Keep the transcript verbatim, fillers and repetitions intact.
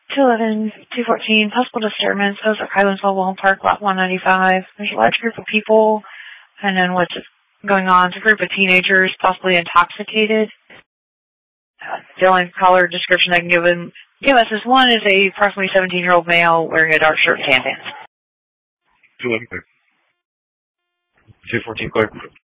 two eleven, two fourteen, possible disturbance, Ozark Highlands Mobile Home Park, lot one ninety-five. There's a large group of people, and then what's going on? It's a group of teenagers, possibly intoxicated. Uh, the only caller description I can give, him, give us is one is a approximately seventeen-year-old male wearing a dark shirt and tan pants. two eleven, clear. two fourteen, clear.